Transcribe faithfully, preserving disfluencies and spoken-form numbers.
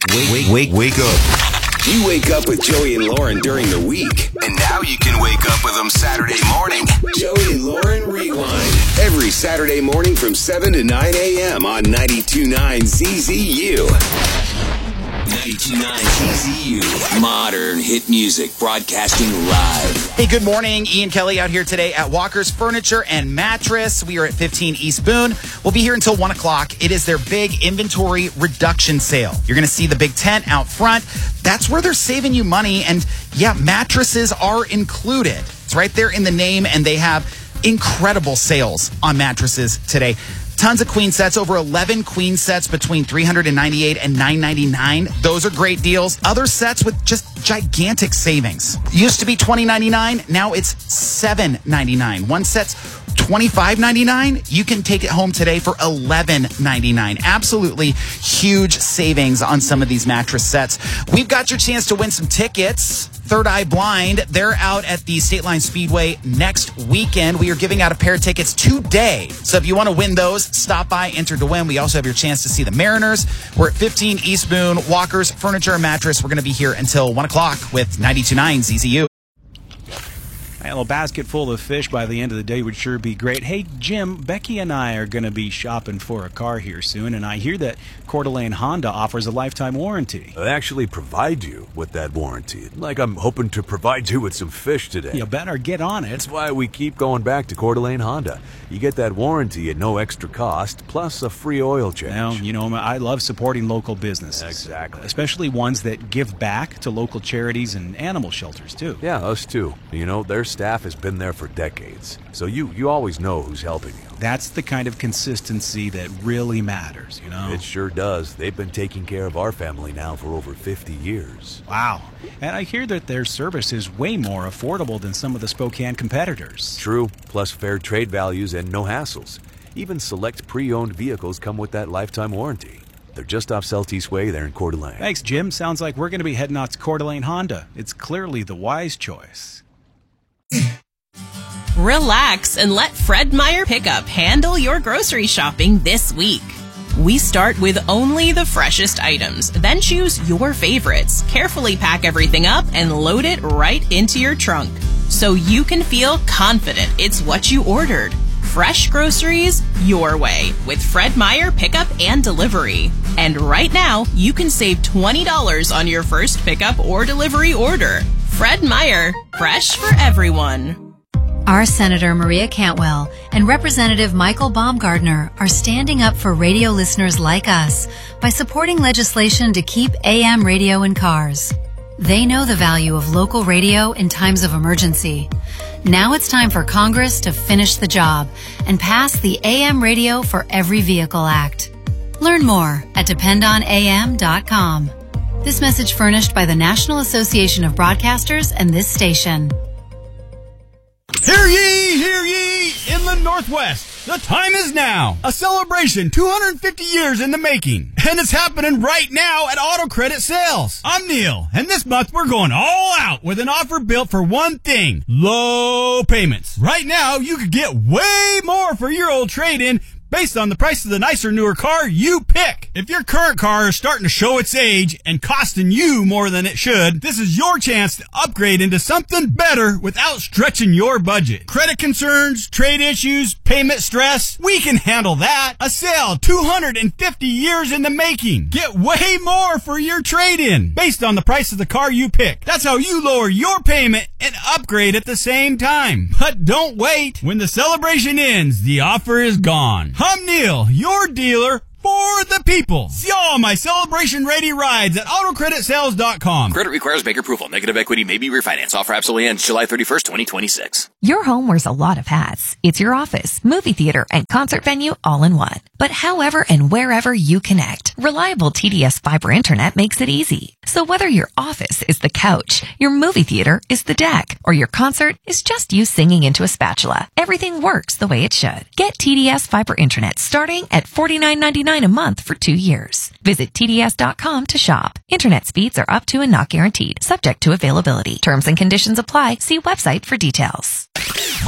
Wake, wake, wake, wake up. You wake up with Joey and Lauren during the week, and now you can wake up with them Saturday morning. Joey and Lauren Rewind. Every Saturday morning from seven to nine a.m. on ninety-two point nine Z Z U. ninety-two point nine Z Z U. Modern hit music broadcasting live. Hey, good morning. Ian Kelly out here today at Walker's Furniture and Mattress. We are at fifteen East Boone. We'll be here until one o'clock. It is their big inventory reduction sale. You're going to see the big tent out front. That's where they're saving you money. And yeah, mattresses are included. It's right there in the name, and they have incredible sales on mattresses today. Tons of queen sets, over eleven queen sets between three hundred ninety-eight dollars and nine hundred ninety-nine dollars. Those are great deals. Other sets with just gigantic savings. Used to be twenty ninety-nine dollars. Now it's seven ninety-nine. One set's twenty-five ninety-nine. You can take it home today for eleven ninety-nine. Absolutely huge savings on some of these mattress sets. We've got your chance to win some tickets. Third Eye Blind, they're out at the State Line Speedway next weekend. We are giving out a pair of tickets today. So if you want to win those, stop by, enter to win. We also have your chance to see the Mariners. We're at fifteen East Boone, Walker's Furniture and Mattress. We're going to be here until one o'clock with ninety-two point nine Z Z U. A little basket full of fish by the end of the day would sure be great. Hey, Jim, Becky and I are going to be shopping for a car here soon, and I hear that Coeur d'Alene Honda offers a lifetime warranty. They actually provide you with that warranty. Like I'm hoping to provide you with some fish today. You better get on it. That's why we keep going back to Coeur d'Alene Honda. You get that warranty at no extra cost, plus a free oil change. Well, you know, I love supporting local businesses. Exactly. Especially ones that give back to local charities and animal shelters, too. Yeah, us too. You know, their staff has been there for decades, so you, you always know who's helping you. That's the kind of consistency that really matters, you know? It sure does. They've been taking care of our family now for over fifty years. Wow. And I hear that their service is way more affordable than some of the Spokane competitors. True, plus fair trade values and no hassles. Even select pre-owned vehicles come with that lifetime warranty. They're just off Celtice Way there in Coeur d'Alene. Thanks, Jim. Sounds like we're going to be heading out to Coeur d'Alene Honda. It's clearly the wise choice. Relax and let Fred Meyer Pickup handle your grocery shopping this week. We start with only the freshest items, then choose your favorites, carefully pack everything up, and load it right into your trunk so you can feel confident it's what you ordered. Fresh groceries your way with Fred Meyer Pickup and Delivery. And right now, you can save twenty dollars on your first pickup or delivery order. Fred Meyer, fresh for everyone. Our Senator Maria Cantwell and Representative Michael Baumgardner are standing up for radio listeners like us by supporting legislation to keep A M radio in cars. They know the value of local radio in times of emergency. Now it's time for Congress to finish the job and pass the A M Radio for Every Vehicle Act. Learn more at depend on A M dot com. This message furnished by the National Association of Broadcasters and this station. Hear ye, hear ye, in the Northwest. The time is now. A celebration two hundred fifty years in the making. And it's happening right now at Auto Credit Sales. I'm Neil, and this month we're going all out with an offer built for one thing: low payments. Right now, you could get way more for your old trade-in based on the price of the nicer, newer car you pick. If your current car is starting to show its age and costing you more than it should, this is your chance to upgrade into something better without stretching your budget. Credit concerns, trade issues, payment stress, we can handle that. A sale two hundred fifty years in the making. Get way more for your trade-in based on the price of the car you pick. That's how you lower your payment and upgrade at the same time. But don't wait. When the celebration ends, the offer is gone. I'm Neil, your dealer for the people. See all my celebration-ready rides at auto credit sales dot com. Credit requires bank approval. Negative equity may be refinanced. Offer absolutely ends July thirty-first, twenty twenty-six. Your home wears a lot of hats. It's your office, movie theater, and concert venue all in one. But however and wherever you connect, reliable T D S fiber internet makes it easy. So whether your office is the couch, your movie theater is the deck, or your concert is just you singing into a spatula, everything works the way it should. Get T D S fiber internet starting at forty-nine ninety-nine a month for two years. Visit T D S dot com to shop. Internet speeds are up to and not guaranteed, subject to availability. Terms and conditions apply. See website for details.